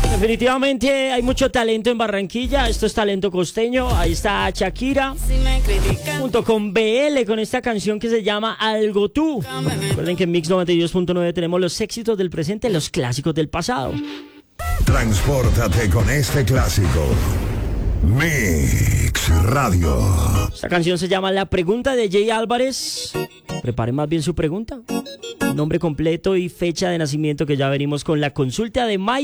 Definitivamente hay mucho talento en Barranquilla. Esto es talento costeño. Ahí está Shakira junto con BL con esta canción que se llama Algo Tú. Recuerden que en Mix 92.9 tenemos los éxitos del presente, los clásicos del pasado. Transpórtate con este clásico. Mix Radio. Esta canción se llama La Pregunta de Jay Álvarez. Preparen más bien su pregunta. Nombre completo y fecha de nacimiento, que ya venimos con la consulta de Mike.